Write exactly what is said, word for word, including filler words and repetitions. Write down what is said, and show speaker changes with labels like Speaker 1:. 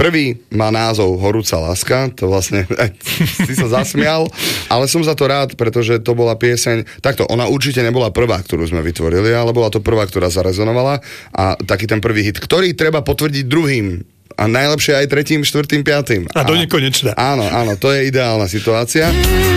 Speaker 1: Prvý má názov Horúca láska, to vlastne si sa zasmial, ale som za to rád, pretože to bola pieseň, takto, ona určite nebola prvá, ktorú sme vytvorili, ale bola to prvá, ktorá zarezonovala a taký ten prvý hit, ktorý treba potvrdiť druhým a najlepšie aj tretím, štvrtým, piatým.
Speaker 2: A do nekonečna.
Speaker 1: Áno, áno, to je ideálna situácia.